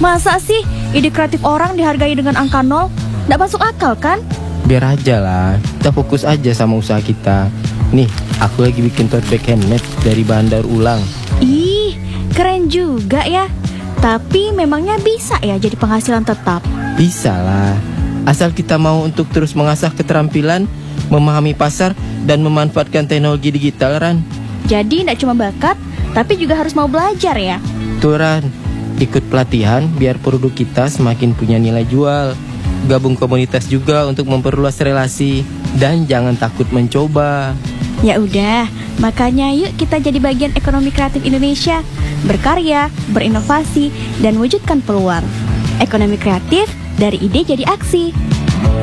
Masa sih ide kreatif orang dihargai dengan angka 0? Nggak masuk akal kan? Biar aja lah, kita fokus aja sama usaha kita. Nih, aku lagi bikin tote bag handmade dari bahan daur ulang. Ih, keren juga ya. Tapi memangnya bisa ya jadi penghasilan tetap? Bisa lah, asal kita mau untuk terus mengasah keterampilan, memahami pasar, dan memanfaatkan teknologi digital, Ran. Jadi nggak cuma bakat, tapi juga harus mau belajar ya? Tuh, Ran, ikut pelatihan biar produk kita semakin punya nilai jual. Gabung komunitas juga untuk memperluas relasi. Dan jangan takut mencoba. Ya udah, makanya yuk kita jadi bagian ekonomi kreatif Indonesia. Berkarya, berinovasi, dan wujudkan peluang. Ekonomi kreatif, dari ide jadi aksi.